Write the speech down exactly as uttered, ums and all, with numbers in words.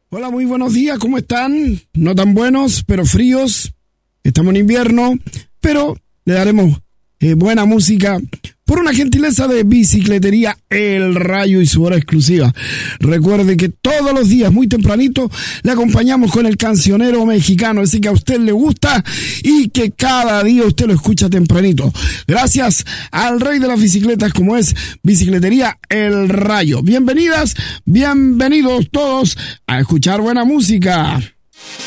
Hola, muy buenos días, ¿cómo están? No tan buenos, pero fríos. Estamos en invierno, pero le daremos eh, buena música por una gentileza de Bicicletería El Rayo y su hora exclusiva. Recuerde que todos los días, muy tempranito, le acompañamos con el cancionero mexicano, así que a usted le gusta y que cada día usted lo escucha tempranito. Gracias al rey de las bicicletas, como es Bicicletería El Rayo. Bienvenidas, bienvenidos todos a escuchar buena música.